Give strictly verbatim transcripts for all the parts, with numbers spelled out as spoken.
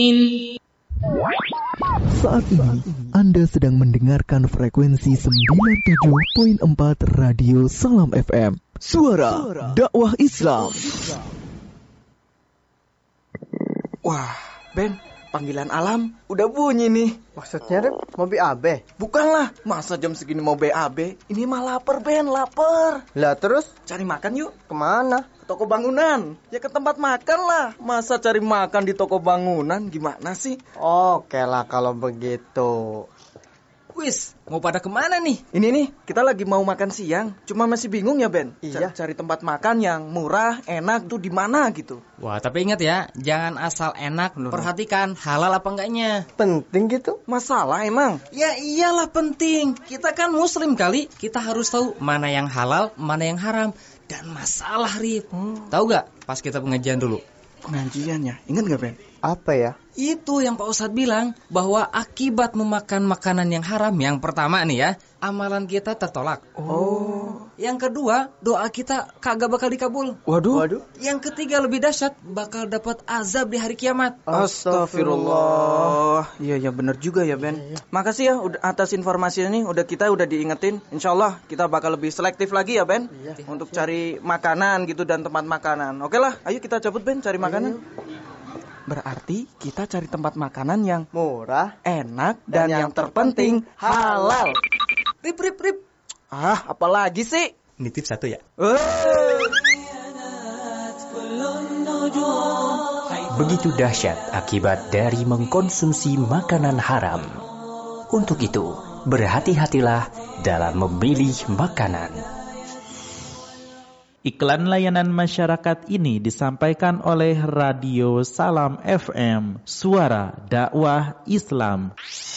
Saat ini Anda sedang mendengarkan frekuensi sembilan puluh tujuh koma empat Radio Salam F M, Suara Dakwah Islam. Wah, Ben, panggilan alam udah bunyi nih. Maksudnya, Rip, mau B A B? Bukanlah, masa jam segini mau B A B? Ini mah lapar, Ben, lapar. Lah terus? Cari makan yuk. Kemana? Ke toko bangunan. Ya ke tempat makan lah. Masa cari makan di toko bangunan, gimana sih? Oke lah kalau begitu. Wis, mau pada kemana nih? Ini nih, kita lagi mau makan siang. Cuma masih bingung ya, Ben. Iya. Cari tempat makan yang murah, enak tuh di mana gitu. Wah, tapi ingat ya, jangan asal enak, Loh. perhatikan halal apa enggaknya. Penting gitu? Masalah emang. Ya iyalah penting. Kita kan muslim kali, kita harus tahu mana yang halal, mana yang haram. Dan masalah, Rip. Hmm. Tahu gak pas kita pengajian dulu? Pengajiannya, ingat gak, Ben? Apa ya? Itu yang Pak Ustadz bilang, bahwa akibat memakan makanan yang haram, yang pertama nih ya, amalan kita tertolak. Oh. Yang kedua, doa kita kagak bakal dikabul. Waduh. Waduh. Yang ketiga lebih dahsyat, bakal dapat azab di hari kiamat. Astagfirullah. Iya ya benar juga ya, Ben. Makasih ya udah atas informasi ini, udah kita udah diingetin. Insyaallah kita bakal lebih selektif lagi ya, Ben. Iya. Untuk cari makanan gitu dan tempat makanan. Oke lah, ayo kita cabut, Ben, cari makanan. Berarti kita cari tempat makanan yang Murah. enak Dan dan, yang yang terpenting halal. Rip, rip, rip. Ah, apalagi sih? Nitip satu ya. Begitu dahsyat akibat dari mengkonsumsi makanan haram. Untuk itu, berhati-hatilah dalam memilih makanan. Iklan layanan masyarakat ini disampaikan oleh Radio Salam F M, Suara Dakwah Islam.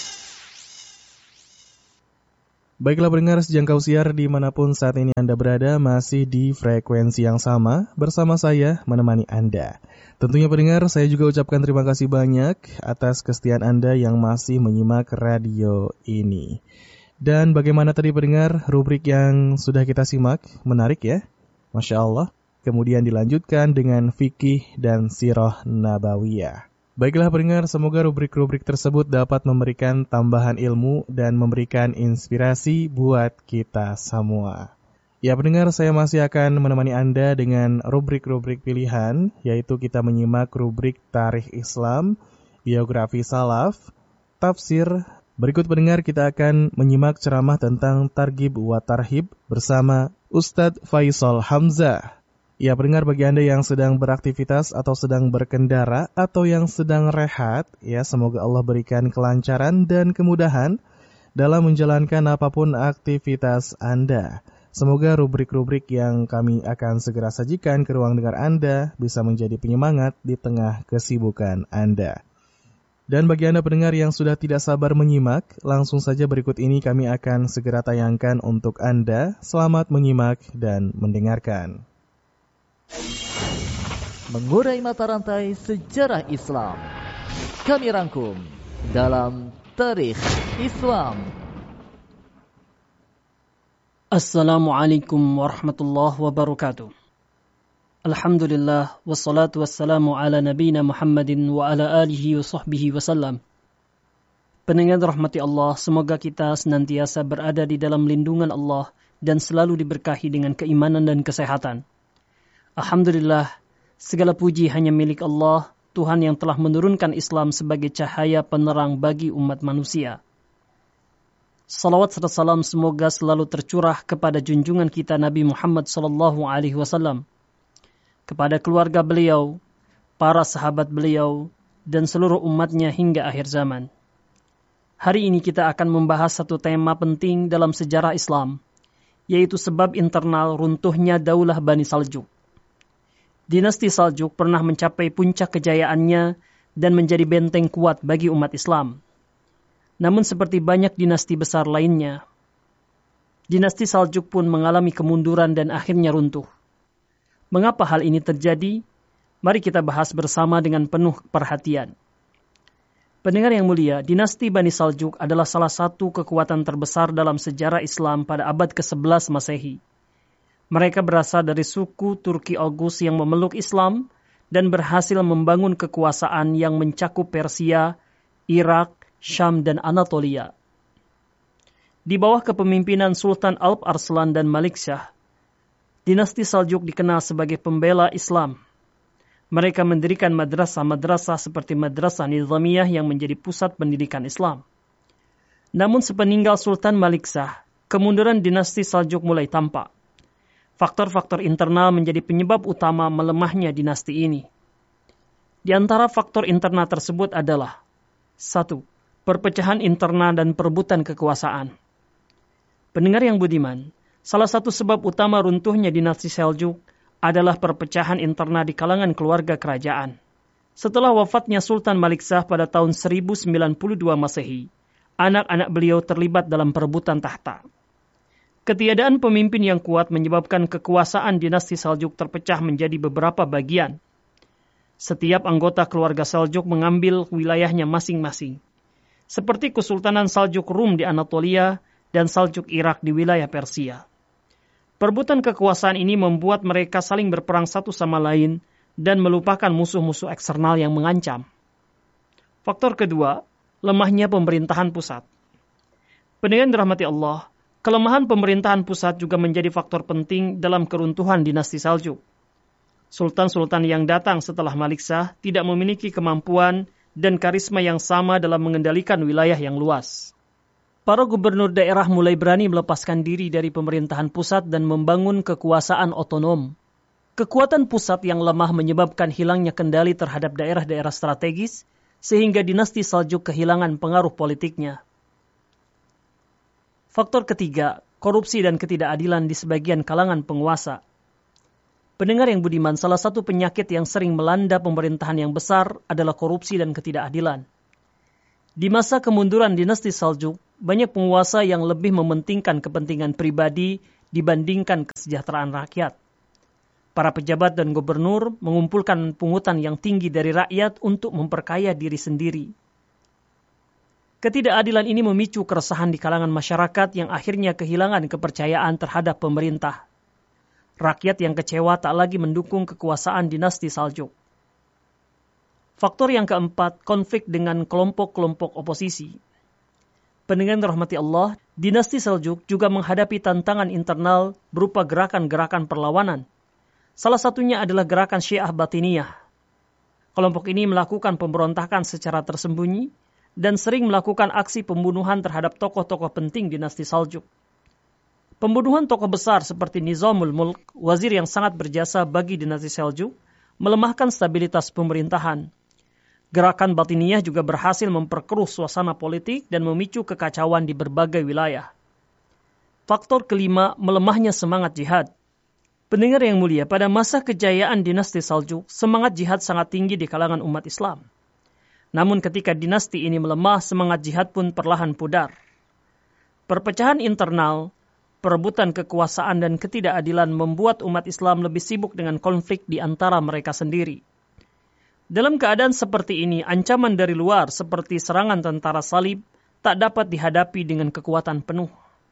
Baiklah pendengar sejangkau siar dimanapun saat ini Anda berada, masih di frekuensi yang sama bersama saya menemani Anda. Tentunya pendengar, saya juga ucapkan terima kasih banyak atas kesetiaan Anda yang masih menyimak radio ini. Dan bagaimana tadi pendengar, rubrik yang sudah kita simak, menarik ya? Masya Allah. Kemudian dilanjutkan dengan fikih dan sirah nabawiyah. Baiklah pendengar, semoga rubrik-rubrik tersebut dapat memberikan tambahan ilmu dan memberikan inspirasi buat kita semua. Ya pendengar, saya masih akan menemani Anda dengan rubrik-rubrik pilihan, yaitu kita menyimak rubrik Tarikh Islam, Biografi Salaf, Tafsir. Berikut pendengar kita akan menyimak ceramah tentang Targhib wa Tarhib bersama Ustadz Faisal Hamzah. Ya pendengar, bagi Anda yang sedang beraktivitas atau sedang berkendara atau yang sedang rehat, ya semoga Allah berikan kelancaran dan kemudahan dalam menjalankan apapun aktivitas Anda. Semoga rubrik-rubrik yang kami akan segera sajikan ke ruang dengar Anda bisa menjadi penyemangat di tengah kesibukan Anda. Dan bagi Anda pendengar yang sudah tidak sabar menyimak, langsung saja berikut ini kami akan segera tayangkan untuk Anda. Selamat menyimak dan mendengarkan. Mengurai mata rantai sejarah Islam, kami rangkum dalam Tarikh Islam. Assalamualaikum warahmatullahi wabarakatuh. Alhamdulillah, wassalatu wassalamu ala nabiyina Muhammadin wa ala alihi wa sahbihi wasallam. Pendengar rahmati Allah, semoga kita senantiasa berada di dalam lindungan Allah dan selalu diberkahi dengan keimanan dan kesehatan. Alhamdulillah, segala puji hanya milik Allah, Tuhan yang telah menurunkan Islam sebagai cahaya penerang bagi umat manusia. Salawat serta salam semoga selalu tercurah kepada junjungan kita Nabi Muhammad sallallahu alaihi wasallam, kepada keluarga beliau, para sahabat beliau, dan seluruh umatnya hingga akhir zaman. Hari ini kita akan membahas satu tema penting dalam sejarah Islam, yaitu sebab internal runtuhnya Daulah Bani Saljuk. Dinasti Saljuk pernah mencapai puncak kejayaannya dan menjadi benteng kuat bagi umat Islam. Namun seperti banyak dinasti besar lainnya, dinasti Saljuk pun mengalami kemunduran dan akhirnya runtuh. Mengapa hal ini terjadi? Mari kita bahas bersama dengan penuh perhatian. Pendengar yang mulia, dinasti Bani Saljuk adalah salah satu kekuatan terbesar dalam sejarah Islam pada abad kesebelas Masehi. Mereka berasal dari suku Turki Oghuz yang memeluk Islam dan berhasil membangun kekuasaan yang mencakup Persia, Irak, Syam, dan Anatolia. Di bawah kepemimpinan Sultan Alp Arslan dan Malik Shah, dinasti Saljuk dikenal sebagai pembela Islam. Mereka mendirikan madrasah-madrasah seperti Madrasah Nizamiyah yang menjadi pusat pendidikan Islam. Namun sepeninggal Sultan Malik Shah, kemunduran dinasti Saljuk mulai tampak. Faktor-faktor internal menjadi penyebab utama melemahnya dinasti ini. Di antara faktor internal tersebut adalah satu. Perpecahan internal dan perebutan kekuasaan. Pendengar yang budiman, salah satu sebab utama runtuhnya dinasti Seljuk adalah perpecahan internal di kalangan keluarga kerajaan. Setelah wafatnya Sultan Malik Shah pada tahun seribu sembilan puluh dua Masehi, anak-anak beliau terlibat dalam perebutan tahta. Ketiadaan pemimpin yang kuat menyebabkan kekuasaan dinasti Saljuk terpecah menjadi beberapa bagian. Setiap anggota keluarga Saljuk mengambil wilayahnya masing-masing. Seperti Kesultanan Saljuk Rum di Anatolia dan Saljuk Irak di wilayah Persia. Perebutan kekuasaan ini membuat mereka saling berperang satu sama lain dan melupakan musuh-musuh eksternal yang mengancam. Faktor kedua, lemahnya pemerintahan pusat. Pendengar dirahmati Allah, kelemahan pemerintahan pusat juga menjadi faktor penting dalam keruntuhan dinasti Saljuk. Sultan-sultan yang datang setelah Malik Shah tidak memiliki kemampuan dan karisma yang sama dalam mengendalikan wilayah yang luas. Para gubernur daerah mulai berani melepaskan diri dari pemerintahan pusat dan membangun kekuasaan otonom. Kekuatan pusat yang lemah menyebabkan hilangnya kendali terhadap daerah-daerah strategis, sehingga dinasti Saljuk kehilangan pengaruh politiknya. Faktor ketiga, korupsi dan ketidakadilan di sebagian kalangan penguasa. Pendengar yang budiman, salah satu penyakit yang sering melanda pemerintahan yang besar adalah korupsi dan ketidakadilan. Di masa kemunduran dinasti Saljuk, banyak penguasa yang lebih mementingkan kepentingan pribadi dibandingkan kesejahteraan rakyat. Para pejabat dan gubernur mengumpulkan pungutan yang tinggi dari rakyat untuk memperkaya diri sendiri. Ketidakadilan ini memicu keresahan di kalangan masyarakat yang akhirnya kehilangan kepercayaan terhadap pemerintah. Rakyat yang kecewa tak lagi mendukung kekuasaan dinasti Saljuk. Faktor yang keempat, konflik dengan kelompok-kelompok oposisi. Pendengar dirahmati Allah, dinasti Saljuk juga menghadapi tantangan internal berupa gerakan-gerakan perlawanan. Salah satunya adalah gerakan Syiah Batiniyah. Kelompok ini melakukan pemberontakan secara tersembunyi dan sering melakukan aksi pembunuhan terhadap tokoh-tokoh penting dinasti Saljuk. Pembunuhan tokoh besar seperti Nizamul Mulk, wazir yang sangat berjasa bagi dinasti Saljuk, melemahkan stabilitas pemerintahan. Gerakan Batiniyah juga berhasil memperkeruh suasana politik dan memicu kekacauan di berbagai wilayah. Faktor kelima, melemahnya semangat jihad. Pendengar yang mulia, pada masa kejayaan dinasti Saljuk, semangat jihad sangat tinggi di kalangan umat Islam. Namun ketika dinasti ini melemah, semangat jihad pun perlahan pudar. Perpecahan internal, perebutan kekuasaan dan ketidakadilan membuat umat Islam lebih sibuk dengan konflik di antara mereka sendiri. Dalam keadaan seperti ini, ancaman dari luar seperti serangan tentara salib tak dapat dihadapi dengan kekuatan penuh.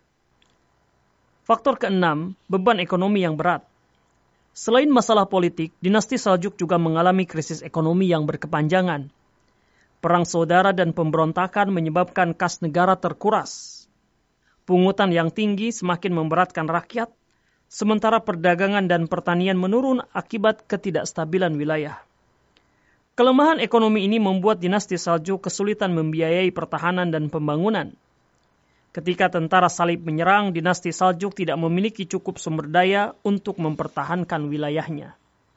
Faktor keenam, beban ekonomi yang berat. Selain masalah politik, dinasti Saljuk juga mengalami krisis ekonomi yang berkepanjangan. Perang saudara dan pemberontakan menyebabkan kas negara terkuras. Pungutan yang tinggi semakin memberatkan rakyat, sementara perdagangan dan pertanian menurun akibat ketidakstabilan wilayah. Kelemahan ekonomi ini membuat dinasti Saljuk kesulitan membiayai pertahanan dan pembangunan. Ketika tentara salib menyerang, dinasti Saljuk tidak memiliki cukup sumber daya untuk mempertahankan wilayahnya.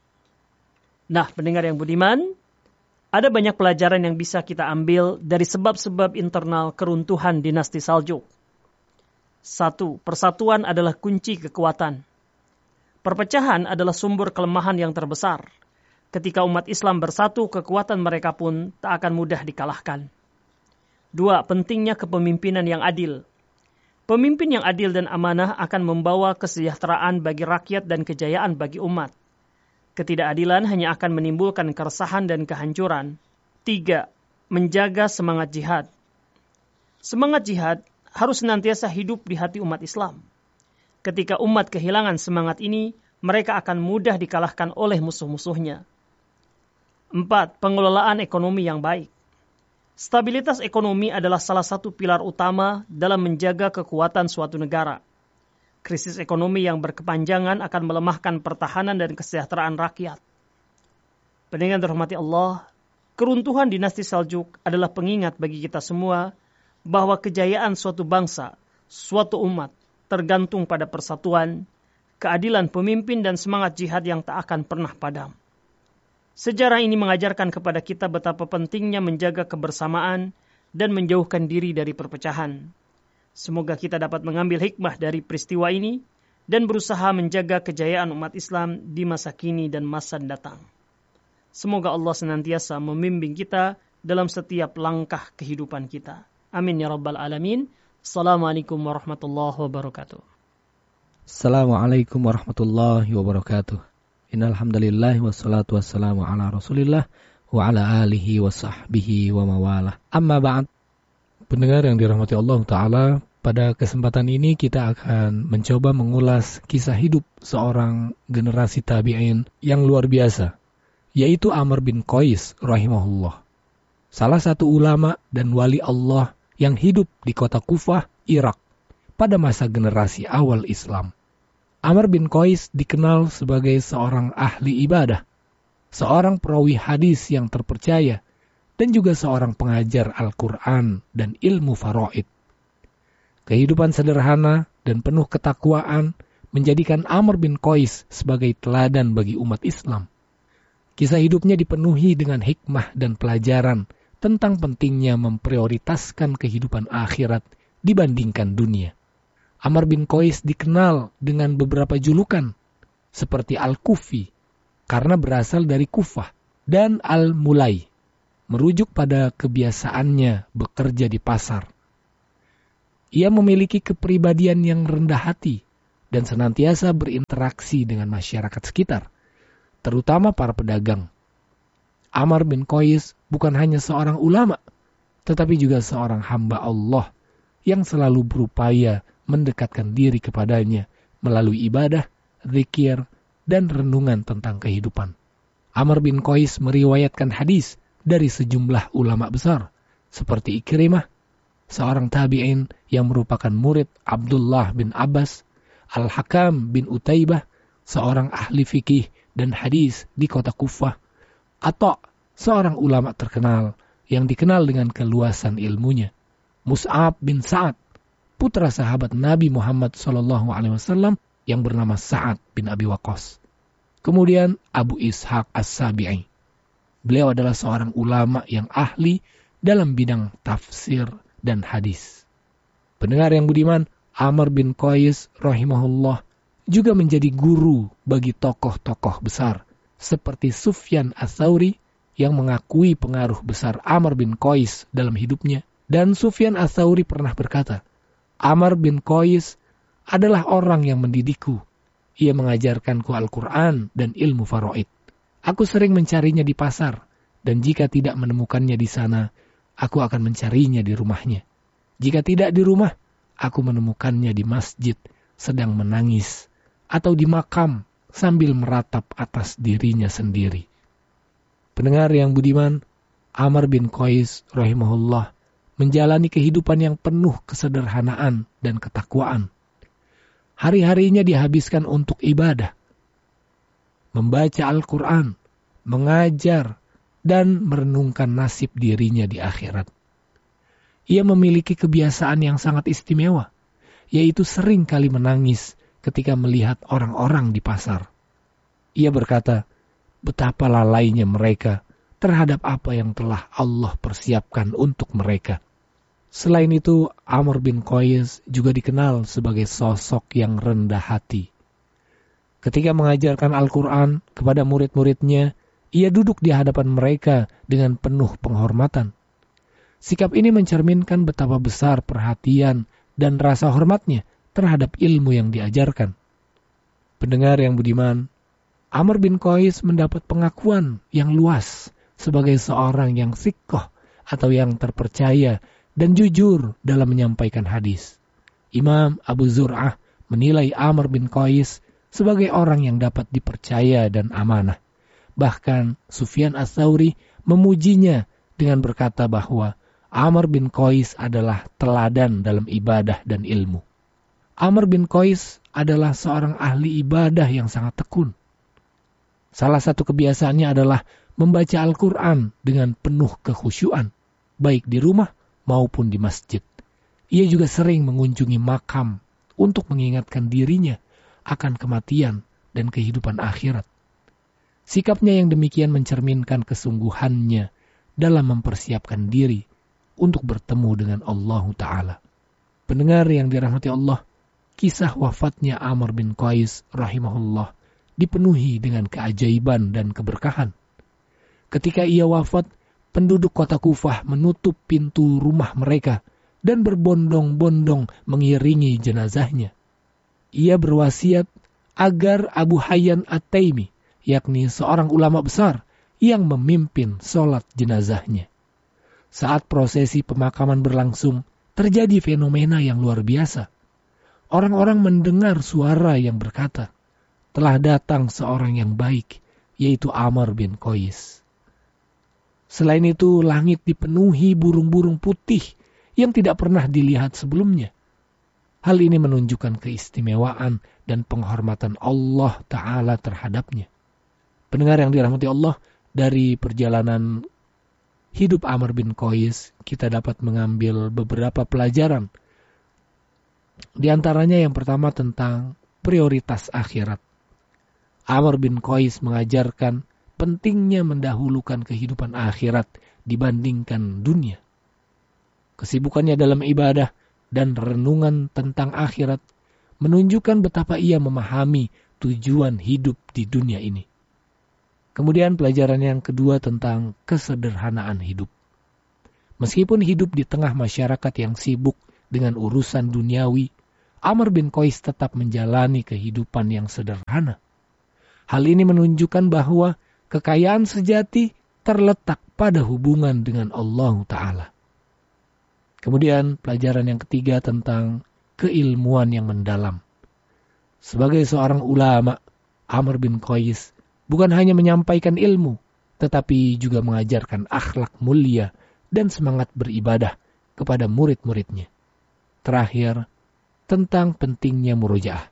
Nah, pendengar yang budiman, ada banyak pelajaran yang bisa kita ambil dari sebab-sebab internal keruntuhan dinasti Saljuk. Satu, persatuan adalah kunci kekuatan. Perpecahan adalah sumber kelemahan yang terbesar. Ketika umat Islam bersatu, kekuatan mereka pun tak akan mudah dikalahkan. Dua, pentingnya kepemimpinan yang adil. Pemimpin yang adil dan amanah akan membawa kesejahteraan bagi rakyat dan kejayaan bagi umat. Ketidakadilan hanya akan menimbulkan keresahan dan kehancuran. Tiga, menjaga semangat jihad. Semangat jihad harus senantiasa hidup di hati umat Islam. Ketika umat kehilangan semangat ini, mereka akan mudah dikalahkan oleh musuh-musuhnya. Empat, pengelolaan ekonomi yang baik. Stabilitas ekonomi adalah salah satu pilar utama dalam menjaga kekuatan suatu negara. Krisis ekonomi yang berkepanjangan akan melemahkan pertahanan dan kesejahteraan rakyat. Pendengar dirahmati Allah, keruntuhan dinasti Seljuk adalah pengingat bagi kita semua bahwa kejayaan suatu bangsa, suatu umat, tergantung pada persatuan, keadilan pemimpin dan semangat jihad yang tak akan pernah padam. Sejarah ini mengajarkan kepada kita betapa pentingnya menjaga kebersamaan dan menjauhkan diri dari perpecahan. Semoga kita dapat mengambil hikmah dari peristiwa ini dan berusaha menjaga kejayaan umat Islam di masa kini dan masa datang. Semoga Allah senantiasa membimbing kita dalam setiap langkah kehidupan kita. Amin ya rabbal alamin. Assalamualaikum warahmatullahi wabarakatuh. Assalamualaikum warahmatullahi wabarakatuh. Innalhamdulillah wassalatu wassalamu ala rasulillah wa ala alihi wa sahbihi wa mawalah. Amma ba'd. Pendengar yang dirahmati Allah Ta'ala, pada kesempatan ini kita akan mencoba mengulas kisah hidup seorang generasi tabi'in yang luar biasa, yaitu Amr bin Qais rahimahullah. Salah satu ulama dan wali Allah yang hidup di kota Kufah, Irak, pada masa generasi awal Islam. Amr bin Qais dikenal sebagai seorang ahli ibadah, seorang perawi hadis yang terpercaya, dan juga seorang pengajar Al-Quran dan ilmu faraid. Kehidupan sederhana dan penuh ketakwaan menjadikan Amr bin Qais sebagai teladan bagi umat Islam. Kisah hidupnya dipenuhi dengan hikmah dan pelajaran tentang pentingnya memprioritaskan kehidupan akhirat dibandingkan dunia. Amr bin Qais dikenal dengan beberapa julukan, seperti Al-Kufi, karena berasal dari Kufah, dan Al-Mulai, merujuk pada kebiasaannya bekerja di pasar. Ia memiliki kepribadian yang rendah hati, dan senantiasa berinteraksi dengan masyarakat sekitar, terutama para pedagang. Amr bin Qais bukan hanya seorang ulama, tetapi juga seorang hamba Allah yang selalu berupaya mendekatkan diri kepadanya melalui ibadah, zikir, dan renungan tentang kehidupan. Amr bin Qais meriwayatkan hadis dari sejumlah ulama besar, seperti Ikrimah, seorang tabi'in yang merupakan murid Abdullah bin Abbas, Al-Hakam bin Utaibah, seorang ahli fikih dan hadis di kota Kufah, atau seorang ulama terkenal yang dikenal dengan keluasan ilmunya, Mus'ab bin Sa'ad, putra sahabat Nabi Muhammad shallallahu alaihi wasallam yang bernama Sa'ad bin Abi Waqqas. Kemudian Abu Ishaq As-Sabi'i. Beliau adalah seorang ulama yang ahli dalam bidang tafsir dan hadis. Pendengar yang budiman, Amr bin Qais rahimahullah juga menjadi guru bagi tokoh-tokoh besar seperti Sufyan Ats-Tsauri yang mengakui pengaruh besar Amr bin Qais dalam hidupnya. Dan Sufyan Ats-Tsauri pernah berkata, Amr bin Qais adalah orang yang mendidikku. Ia mengajarkanku Al-Quran dan ilmu faraid. Aku sering mencarinya di pasar, dan jika tidak menemukannya di sana, aku akan mencarinya di rumahnya. Jika tidak di rumah, aku menemukannya di masjid, sedang menangis, atau di makam sambil meratap atas dirinya sendiri. Pendengar yang budiman, Amr bin Qais rahimahullah menjalani kehidupan yang penuh kesederhanaan dan ketakwaan. Hari-harinya dihabiskan untuk ibadah, membaca Al-Quran, mengajar, dan merenungkan nasib dirinya di akhirat. Ia memiliki kebiasaan yang sangat istimewa, yaitu sering kali menangis ketika melihat orang-orang di pasar. Ia berkata, betapa lalainya mereka terhadap apa yang telah Allah persiapkan untuk mereka. Selain itu, Amr bin Qais juga dikenal sebagai sosok yang rendah hati. Ketika mengajarkan Al-Quran kepada murid-muridnya, ia duduk di hadapan mereka dengan penuh penghormatan. Sikap ini mencerminkan betapa besar perhatian dan rasa hormatnya terhadap ilmu yang diajarkan. Pendengar yang budiman, Amr bin Qais mendapat pengakuan yang luas sebagai seorang yang siqah atau yang terpercaya dan jujur dalam menyampaikan hadis. Imam Abu Zur'ah menilai Amr bin Qais sebagai orang yang dapat dipercaya dan amanah. Bahkan Sufyan Ats-Tsauri memujinya dengan berkata bahwa Amr bin Qais adalah teladan dalam ibadah dan ilmu. Amr bin Qais adalah seorang ahli ibadah yang sangat tekun. Salah satu kebiasaannya adalah membaca Al-Quran dengan penuh kekhusyuan, baik di rumah maupun di masjid. Ia juga sering mengunjungi makam untuk mengingatkan dirinya akan kematian dan kehidupan akhirat. Sikapnya yang demikian mencerminkan kesungguhannya dalam mempersiapkan diri untuk bertemu dengan Allah Ta'ala. Pendengar yang dirahmati Allah, kisah wafatnya Amr bin Qais rahimahullah dipenuhi dengan keajaiban dan keberkahan. Ketika ia wafat, penduduk kota Kufah menutup pintu rumah mereka dan berbondong-bondong mengiringi jenazahnya. Ia berwasiat agar Abu Hayyan At-Taimi, yakni seorang ulama besar, yang memimpin sholat jenazahnya. Saat prosesi pemakaman berlangsung, terjadi fenomena yang luar biasa. Orang-orang mendengar suara yang berkata, telah datang seorang yang baik, yaitu Amr bin Qais. Selain itu, langit dipenuhi burung-burung putih yang tidak pernah dilihat sebelumnya. Hal ini menunjukkan keistimewaan dan penghormatan Allah Ta'ala terhadapnya. Pendengar yang dirahmati Allah, dari perjalanan hidup Amr bin Qais, kita dapat mengambil beberapa pelajaran. Di antaranya yang pertama tentang prioritas akhirat. Amr bin Qais mengajarkan pentingnya mendahulukan kehidupan akhirat dibandingkan dunia. Kesibukannya dalam ibadah dan renungan tentang akhirat menunjukkan betapa ia memahami tujuan hidup di dunia ini. Kemudian pelajaran yang kedua tentang kesederhanaan hidup. Meskipun hidup di tengah masyarakat yang sibuk dengan urusan duniawi, Amr bin Qais tetap menjalani kehidupan yang sederhana. Hal ini menunjukkan bahwa kekayaan sejati terletak pada hubungan dengan Allah Ta'ala. Kemudian pelajaran yang ketiga tentang keilmuan yang mendalam. Sebagai seorang ulama, Amr bin Qais bukan hanya menyampaikan ilmu, tetapi juga mengajarkan akhlak mulia dan semangat beribadah kepada murid-muridnya. Terakhir, tentang pentingnya murojaah.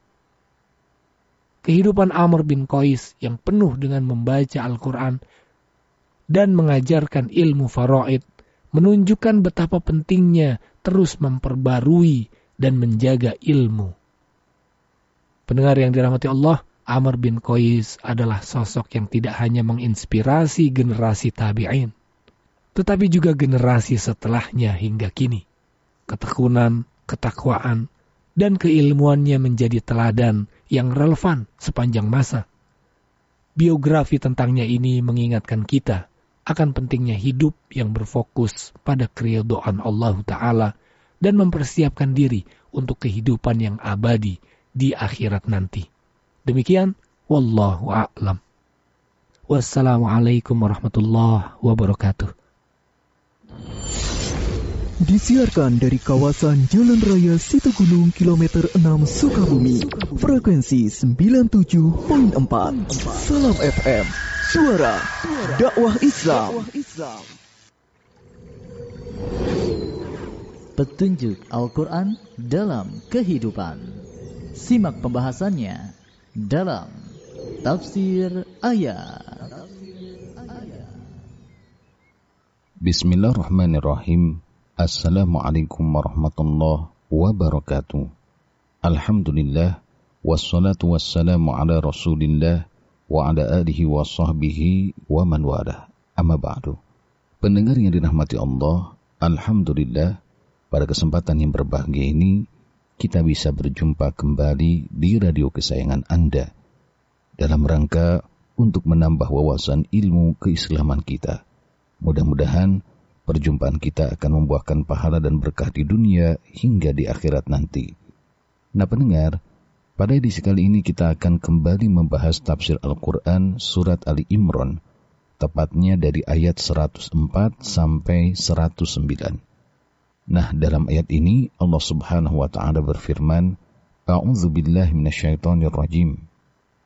Kehidupan Amr bin Qais yang penuh dengan membaca Al-Quran dan mengajarkan ilmu faraid menunjukkan betapa pentingnya terus memperbarui dan menjaga ilmu. Pendengar yang dirahmati Allah, Amr bin Qais adalah sosok yang tidak hanya menginspirasi generasi tabi'in, tetapi juga generasi setelahnya hingga kini. Ketekunan, ketakwaan, dan keilmuannya menjadi teladan yang relevan sepanjang masa. Biografi tentangnya ini mengingatkan kita akan pentingnya hidup yang berfokus pada keridhaan Allah Ta'ala dan mempersiapkan diri untuk kehidupan yang abadi di akhirat nanti. Demikian, wallahu a'lam. Wassalamualaikum warahmatullahi wabarakatuh. Disiarkan dari kawasan Jalan Raya Situgunung kilometer enam Sukabumi, frekuensi sembilan puluh tujuh koma empat. Salam F M, suara dakwah Islam. Petunjuk Al-Quran dalam kehidupan. Simak pembahasannya dalam Tafsir Ayat. Bismillahirrahmanirrahim. Assalamualaikum warahmatullahi wabarakatuh. Alhamdulillah, wassalatu wassalamu ala rasulillah wa ala alihi wa sahbihi wa man walah. Amma ba'du. Pendengar yang dirahmati Allah, alhamdulillah, pada kesempatan yang berbahagia ini kita bisa berjumpa kembali di radio kesayangan Anda dalam rangka untuk menambah wawasan ilmu keislaman kita. Mudah-mudahan perjumpaan kita akan membuahkan pahala dan berkah di dunia hingga di akhirat nanti. Nah pendengar, pada edisi kali ini kita akan kembali membahas tafsir Al-Quran surat Ali Imran, tepatnya dari ayat seratus empat sampai seratus sembilan. Nah dalam ayat ini Allah Subhanahu wa Ta'ala berfirman, A'udzu billahi minasyaitonir rajim.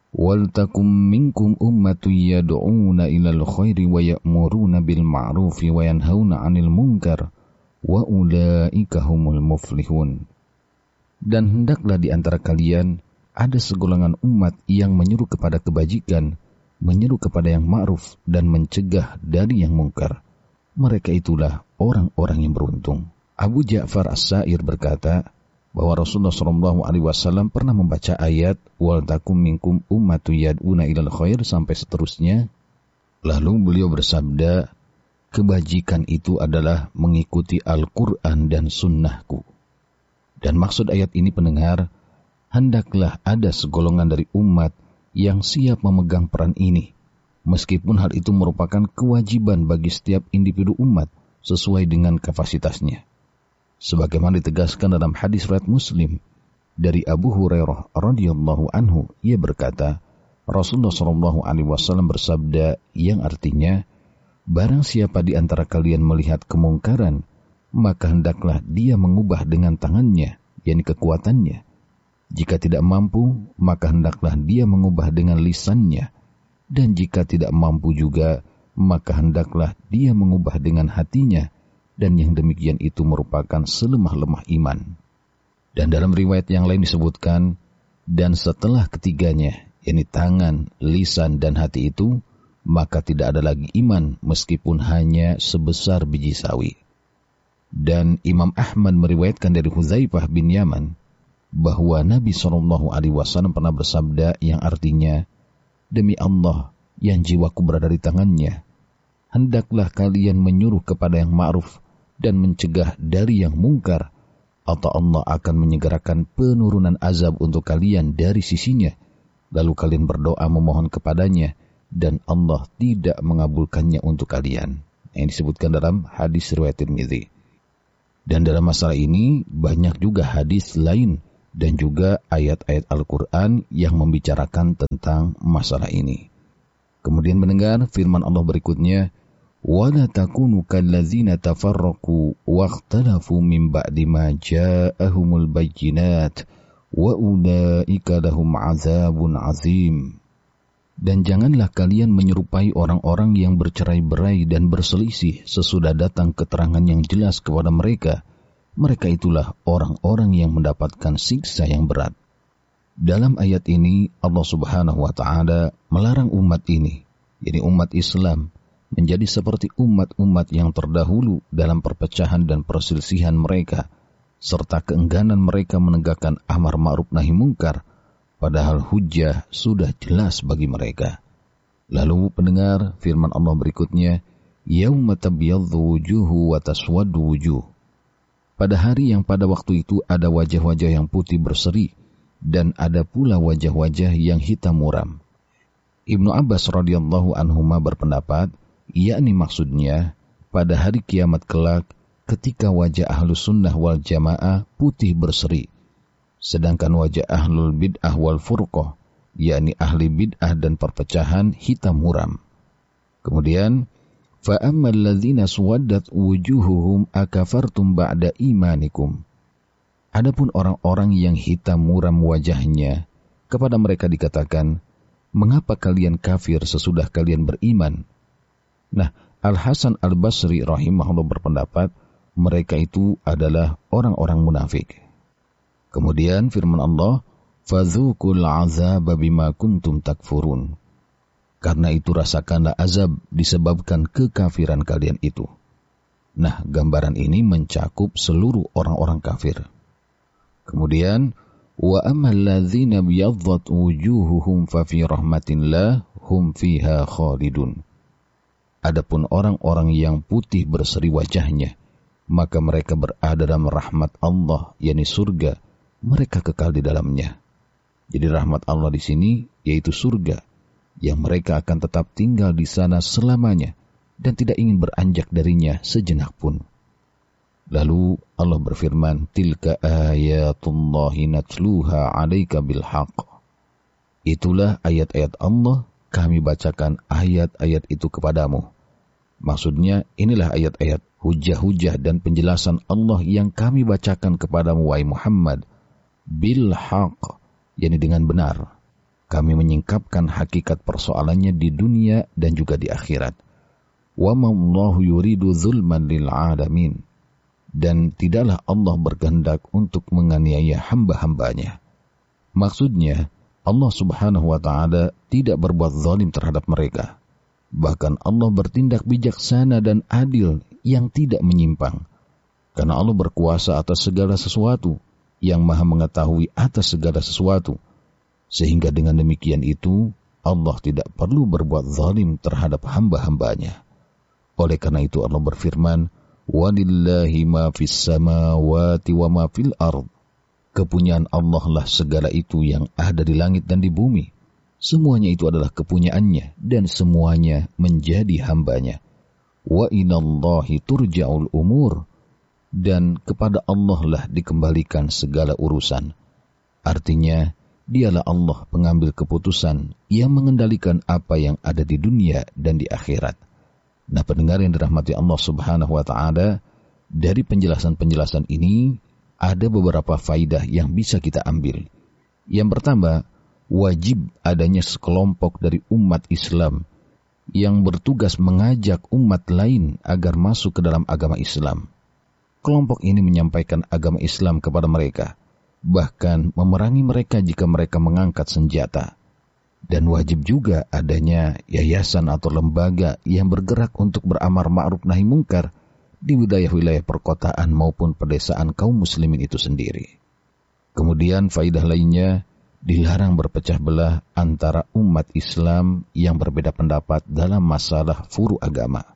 Waltakum minkum ummatun yad'una ilal khairi wa ya'muruna bil ma'rufi wa yanhauna 'anil munkar wa ulaika humul muflihun. Dan hendaklah di antara kalian ada segolongan umat yang menyeru kepada kebajikan, menyeru kepada yang ma'ruf dan mencegah dari yang mungkar. Mereka itulah orang-orang yang beruntung. Abu Ja'far As-Sa'ir berkata bahwa Rasulullah shallallahu alaihi wasallam pernah membaca ayat wal takum minkum ummatu yad'una ilal khair sampai seterusnya. Lalu beliau bersabda, kebajikan itu adalah mengikuti Al-Quran dan sunnahku. Dan maksud ayat ini pendengar, hendaklah ada segolongan dari umat yang siap memegang peran ini, meskipun hal itu merupakan kewajiban bagi setiap individu umat sesuai dengan kapasitasnya. Sebagaimana ditegaskan dalam hadis riwayat Muslim dari Abu Hurairah radhiyallahu anhu, ia berkata, Rasulullah shallallahu alaihi wasallam bersabda yang artinya, barang siapa di antara kalian melihat kemungkaran, maka hendaklah dia mengubah dengan tangannya, yakni kekuatannya. Jika tidak mampu, maka hendaklah dia mengubah dengan lisannya. Dan jika tidak mampu juga, maka hendaklah dia mengubah dengan hatinya. Dan yang demikian itu merupakan selemah-lemah iman. Dan dalam riwayat yang lain disebutkan, dan setelah ketiganya, yakni tangan, lisan, dan hati itu, maka tidak ada lagi iman meskipun hanya sebesar biji sawi. Dan Imam Ahmad meriwayatkan dari Hudzaifah bin Yaman, bahwa Nabi shallallahu alaihi wasallam pernah bersabda yang artinya, demi Allah yang jiwaku berada di tangannya, hendaklah kalian menyuruh kepada yang ma'ruf dan mencegah dari yang mungkar, atau Allah akan menyegerakan penurunan azab untuk kalian dari sisinya, lalu kalian berdoa memohon kepadanya, dan Allah tidak mengabulkannya untuk kalian. Yang disebutkan dalam hadis riwayat Tirmidzi. Dan dalam masalah ini banyak juga hadis lain dan juga ayat-ayat Al-Quran yang membicarakan tentang masalah ini. Kemudian mendengar firman Allah berikutnya, وَلَا تَكُونُوا كَالَّذِينَ تَفَرَّقُوا وَاخْتَلَفُوا مِنْ بَعْدِ مَا جَاءَهُمُ الْبَيِّنَاتُ وَأُولَئِكَ لَهُمْ عَذَابٌ عَظِيمٌ. Dan janganlah kalian menyerupai orang-orang yang bercerai-berai dan berselisih sesudah datang keterangan yang jelas kepada mereka. Mereka itulah orang-orang yang mendapatkan siksa yang berat. Dalam ayat ini Allah Subhanahu wa taala melarang umat ini, yakni umat Islam, menjadi seperti umat-umat yang terdahulu dalam perpecahan dan perselisihan mereka, serta keengganan mereka menegakkan amar ma'ruf nahi mungkar, padahal hujjah sudah jelas bagi mereka. Lalu pendengar firman Allah berikutnya, yauma tabyaddu wujuhu wa taswaddu wujuh. Pada hari yang pada waktu itu ada wajah-wajah yang putih berseri, dan ada pula wajah-wajah yang hitam muram. Ibnu Abbas radhiyallahu anhuma berpendapat, yakni maksudnya pada hari kiamat kelak ketika wajah ahlus sunnah wal jamaah putih berseri, sedangkan wajah ahlul bid'ah wal furqah, yakni ahli bid'ah dan perpecahan, hitam muram. Kemudian, فَأَمَّا الَّذِينَ سُوَدَّتْ وُجُوهُهُمْ أَكَفَرْتُمْ بَعْدَ إِيمَانِكُمْ. Adapun orang-orang yang hitam muram wajahnya, kepada mereka dikatakan, mengapa kalian kafir sesudah kalian beriman? Nah, Al-Hasan Al-Basri rahimahullah berpendapat, mereka itu adalah orang-orang munafik. Kemudian firman Allah, فَذُوقُوا الْعَذَابَ بِمَا كُنْتُمْ تَكْفُرُونَ. Karena itu rasakanlah azab disebabkan kekafiran kalian itu. Nah, gambaran ini mencakup seluruh orang-orang kafir. Kemudian, وَأَمَّا الَّذِينَ بِيَضَّتْ وُجُوهُهُمْ فَفِي رَحْمَةِ اللَّهِ هُمْ فِيهَا خَالِدُونَ. Adapun orang-orang yang putih berseri wajahnya, maka mereka berada dalam rahmat Allah, yakni surga, mereka kekal di dalamnya. Jadi rahmat Allah di sini yaitu surga, yang mereka akan tetap tinggal di sana selamanya dan tidak ingin beranjak darinya sejenak pun. Lalu Allah berfirman, tilka ayatullahi natluha 'alaika bil haqq. Itulah ayat-ayat Allah, kami bacakan ayat-ayat itu kepadamu. Maksudnya inilah ayat-ayat hujah-hujah dan penjelasan Allah yang kami bacakan kepadamu wahai Muhammad bil haqq, yakni dengan benar. kami menyingkapkan hakikat persoalannya di dunia dan juga di akhirat. Wa ma Allahu yuridu zulman lil alamin. Dan tidaklah Allah berkehendak untuk menganiaya hamba-hambanya. Maksudnya, Allah subhanahu wa ta'ala tidak berbuat zalim terhadap mereka. Bahkan Allah bertindak bijaksana dan adil yang tidak menyimpang. Karena Allah berkuasa atas segala sesuatu, yang maha mengetahui atas segala sesuatu. Sehingga dengan demikian itu, Allah tidak perlu berbuat zalim terhadap hamba-hambanya. Oleh karena itu Allah berfirman, Walillahi ma fis samawati wa ma fil ard. Kepunyaan Allah lah segala itu yang ada di langit dan di bumi. Semuanya itu adalah kepunyaannya dan semuanya menjadi hambanya. Wa inallahi turja'ul umur. Dan kepada Allah lah dikembalikan segala urusan. Artinya, dialah Allah pengambil keputusan yang mengendalikan apa yang ada di dunia dan di akhirat. Nah, pendengar yang dirahmati Allah subhanahu wa ta'ala, dari penjelasan-penjelasan ini, ada beberapa faidah yang bisa kita ambil. Yang pertama, wajib adanya sekelompok dari umat Islam yang bertugas mengajak umat lain agar masuk ke dalam agama Islam. Kelompok ini menyampaikan agama Islam kepada mereka, bahkan memerangi mereka jika mereka mengangkat senjata. Dan wajib juga adanya yayasan atau lembaga yang bergerak untuk beramar ma'ruf nahi mungkar di wilayah-wilayah perkotaan maupun pedesaan kaum muslimin itu sendiri. Kemudian faidah lainnya, dilarang berpecah belah antara umat Islam yang berbeda pendapat dalam masalah furu agama.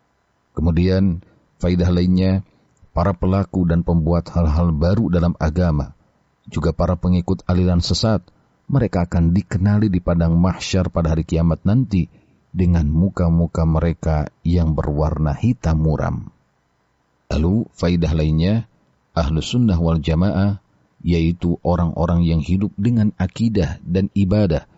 Kemudian faidah lainnya, para pelaku dan pembuat hal-hal baru dalam agama, juga para pengikut aliran sesat, mereka akan dikenali di padang mahsyar pada hari kiamat nanti dengan muka-muka mereka yang berwarna hitam muram. Lalu faidah lainnya, Ahlus Sunnah wal Jamaah, yaitu orang-orang yang hidup dengan akidah dan ibadah